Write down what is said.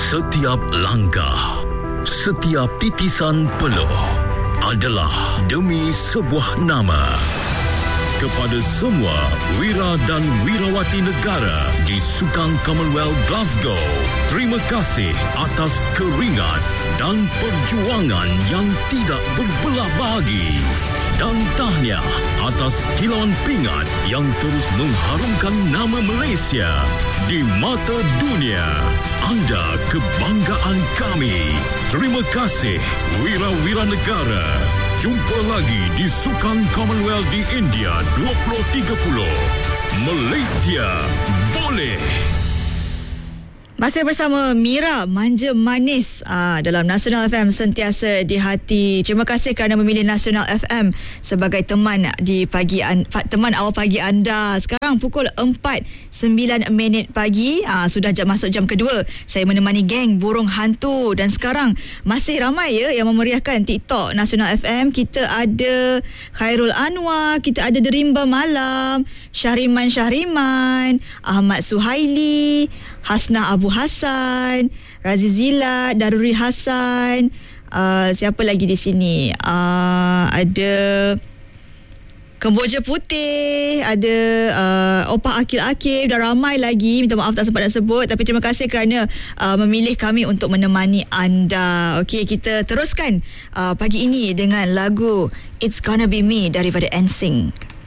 Setiap langkah, setiap titisan peluh adalah demi sebuah nama. Kepada semua wira dan wirawati negara di Sukan Commonwealth Glasgow, terima kasih atas keringat dan perjuangan yang tidak berbelah bagi. Dan tahniah atas kilauan pingat yang terus mengharumkan nama Malaysia di mata dunia. Anda kebanggaan kami. Terima kasih wira-wira negara. Jumpa lagi di Sukan Commonwealth di India 2030. Malaysia boleh. Masih bersama Mira Manja Manis dalam Nasional FM, sentiasa di hati. Terima kasih kerana memilih Nasional FM sebagai teman di teman awal pagi anda. Sekarang pukul 4:09 pagi, sudah masuk jam kedua. Saya menemani geng Burung Hantu dan sekarang masih ramai yang memeriahkan TikTok Nasional FM. Kita ada Khairul Anwar, kita ada Derimba Malam, Syahriman, Ahmad Suhaili, Hasnah Abu Hassan, Razizila, Daruri Hassan, siapa lagi di sini? Ada Kemboja Putih, ada Opah Akil-Akil, dah ramai lagi. Minta maaf tak sempat nak sebut, tapi terima kasih kerana memilih kami untuk menemani anda. Okey, kita teruskan pagi ini dengan lagu It's Gonna Be Me daripada NSYNC.